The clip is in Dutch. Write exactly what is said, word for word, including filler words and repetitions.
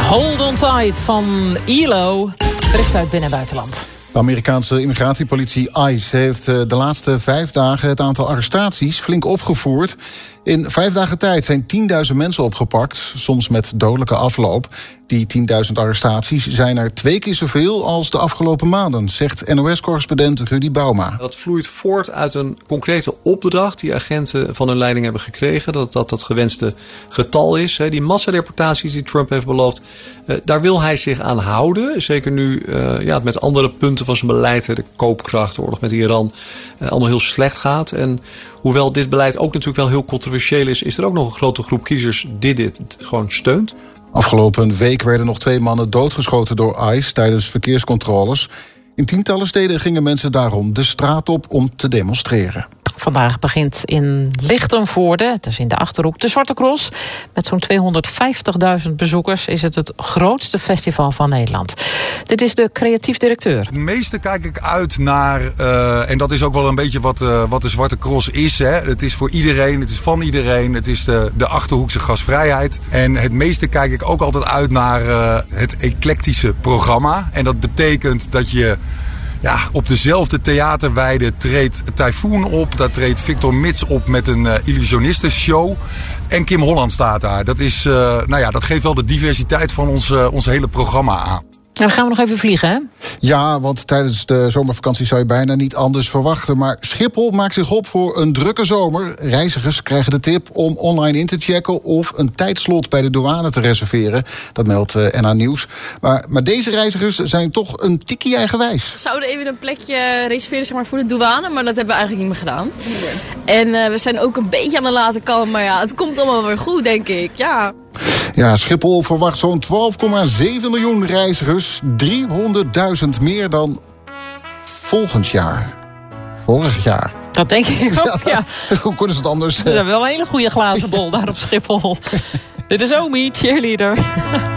Hold on tight van E L O. Bericht uit binnen- en buitenland. De Amerikaanse immigratiepolitie ICE heeft de laatste vijf dagen het aantal arrestaties flink opgevoerd. In vijf dagen tijd zijn tienduizend mensen opgepakt, soms met dodelijke afloop. Die tienduizend arrestaties zijn er twee keer zoveel als de afgelopen maanden, zegt N O S-correspondent Rudy Bauma. Dat vloeit voort uit een concrete opdracht die agenten van hun leiding hebben gekregen. Dat dat het gewenste getal is. Die massadeportaties die Trump heeft beloofd, daar wil hij zich aan houden. Zeker nu ja, het met andere punten van zijn beleid, de koopkracht, de oorlog met Iran, allemaal heel slecht gaat. En hoewel dit beleid ook natuurlijk wel heel controversieel is, is er ook nog een grote groep kiezers die dit gewoon steunt. Afgelopen week werden nog twee mannen doodgeschoten door ICE tijdens verkeerscontroles. In tientallen steden gingen mensen daarom de straat op om te demonstreren. Vandaag begint in Lichtenvoorde, het is in de Achterhoek, de Zwarte Cross. Met zo'n tweehonderdvijftigduizend bezoekers is het het grootste festival van Nederland. Dit is de creatief directeur. Het meeste kijk ik uit naar, uh, en dat is ook wel een beetje wat, uh, wat de Zwarte Cross is. Hè. Het is voor iedereen, het is van iedereen, het is de, de Achterhoekse gastvrijheid. En het meeste kijk ik ook altijd uit naar uh, het eclectische programma. En dat betekent dat je... Ja, op dezelfde theaterweide treedt Typhoon op. Daar treedt Victor Mits op met een uh, illusionistenshow. En Kim Holland staat daar. Dat, is, uh, nou ja, dat geeft wel de diversiteit van ons, uh, ons hele programma aan. Ja, dan gaan we nog even vliegen, hè? Ja, want tijdens de zomervakantie zou je bijna niet anders verwachten. Maar Schiphol maakt zich op voor een drukke zomer. Reizigers krijgen de tip om online in te checken of een tijdslot bij de douane te reserveren. Dat meldt uh, N H Nieuws. Maar, maar deze reizigers zijn toch een tikkie eigenwijs. We zouden even een plekje reserveren zeg maar, voor de douane, maar dat hebben we eigenlijk niet meer gedaan. En uh, we zijn ook een beetje aan de late kant, maar ja, het komt allemaal weer goed, denk ik. Ja. Ja, Schiphol verwacht zo'n twaalf komma zeven miljoen reizigers. driehonderdduizend meer dan volgend jaar. Vorig jaar. Dat denk ik ook, ja. Hoe kunnen ze het anders? We hebben wel een hele goede glazen bol daar op Schiphol. Dit is Omi, cheerleader.